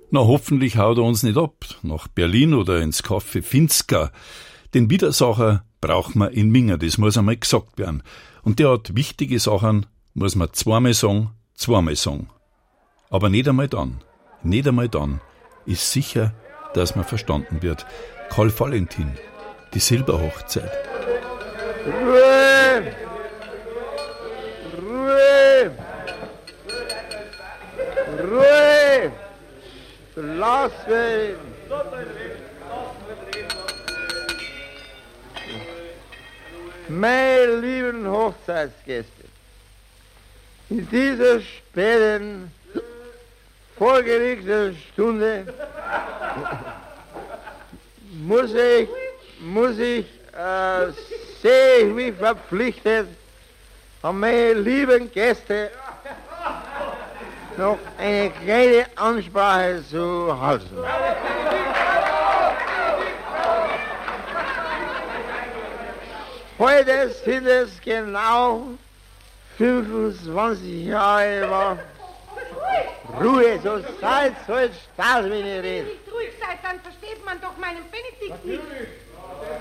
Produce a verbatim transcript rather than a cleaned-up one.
Na, hoffentlich haut er uns nicht ab, nach Berlin oder ins Café Finska. Den Widersacher braucht man in Minga, das muss einmal gesagt werden. Und der hat wichtige Sachen, muss man zweimal sagen, zweimal sagen. Aber nicht einmal dann, nicht einmal dann ist sicher, dass man verstanden wird. Karl Valentin, die Silberhochzeit. Ruhe! Ruhe! Ruhe! Lass mich! Meine lieben Hochzeitsgäste, in dieser späten, vorgelegten Stunde muss ich, muss ich, äh, sehe ich mich verpflichtet, an meine lieben Gäste noch eine kleine Ansprache zu halten. Heute sind es genau fünfundzwanzig Jahre war. Ruhe, so seid, so jetzt stark, wenn ihr redet. Wenn ihr ruhig seid, dann versteht man doch meinen Benedikt nicht.